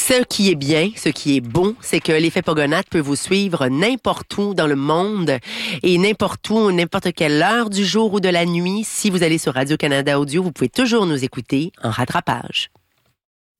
Ce qui est bien, ce qui est bon, c'est que l'effet Pogonate peut vous suivre n'importe où dans le monde et n'importe où, n'importe quelle heure du jour ou de la nuit. Si vous allez sur Radio-Canada Audio, vous pouvez toujours nous écouter en rattrapage.